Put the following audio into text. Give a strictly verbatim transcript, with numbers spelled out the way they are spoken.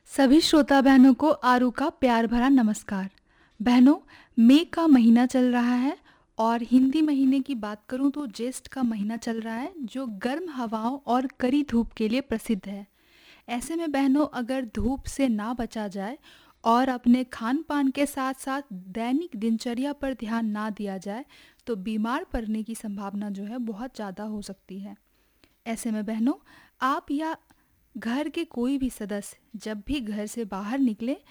सभी श्रोता बहनों को आरू का प्यार भरा नमस्कार। बहनों, मई का महीना चल रहा है और हिंदी महीने की बात करूं तो ज्येष्ठ का महीना चल रहा है, जो गर्म हवाओं और कड़ी धूप के लिए प्रसिद्ध है। ऐसे में बहनों, अगर धूप से ना बचा जाए और अपने खान पान के साथ साथ दैनिक दिनचर्या पर ध्यान ना दिया जाए तो बीमार पड़ने की संभावना जो है बहुत ज़्यादा हो सकती है। ऐसे में बहनों, आप या घर के कोई भी सदस्य जब भी घर से बाहर निकले